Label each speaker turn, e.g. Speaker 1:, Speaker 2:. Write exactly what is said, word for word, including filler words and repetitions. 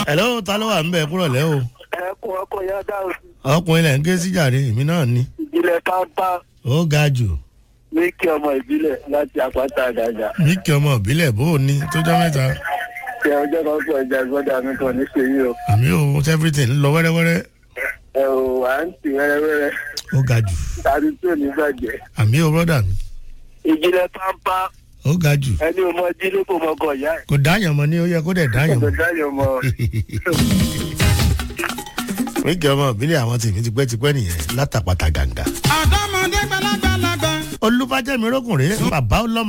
Speaker 1: hello ta ló wà ń bẹ̀ kúrọ̀ lẹ́ o.
Speaker 2: ẹkùn ọkọ ya dáhùn.
Speaker 1: ọkùnrin lẹ̀ ń ké sí jàre èmi náà ni.
Speaker 2: ìbílẹ̀ pápá.
Speaker 1: ó ga jù.
Speaker 2: míkì ọmọ ìbílẹ̀ láti àpáta àgàgà.
Speaker 1: míkì ọmọ ìbílẹ̀ bó o ní tó jọ́ mẹ́ta.
Speaker 2: ṣé ọjọ́ kan pọ̀ ìjà gbọ́dọ̀ mi kan ní ṣe yìí o.
Speaker 1: àmì o everything lọ wẹ́rẹ́wẹ́rẹ́.
Speaker 2: ẹ ò à ń tì wẹ́rẹ́wẹ́rẹ́.
Speaker 1: ó ga jù.
Speaker 2: tàbí tí ò ní bàjẹ́.
Speaker 1: àmì o brọ́dà mi.
Speaker 2: ìjìnlẹ̀ pápá.
Speaker 1: ó ga jù.
Speaker 2: ẹni ò mọ jí ló kò mọ ọkọ ìyá ẹ̀.
Speaker 1: kò dáyàn mọ ní ó yẹ kó dẹ̀ dáyàn mọ.
Speaker 2: kò dáyàn mọ.
Speaker 1: míkì ọmọ ìbílẹ̀ àwọn tèmi tipẹ́tipẹ́ nìyẹn látàpàtà gàǹgà.
Speaker 3: àdọ́mọdé gbẹlẹgbẹlẹgbẹ.
Speaker 1: olúfàjẹ́mi rókùnrin bàbá ọlọ́mọ.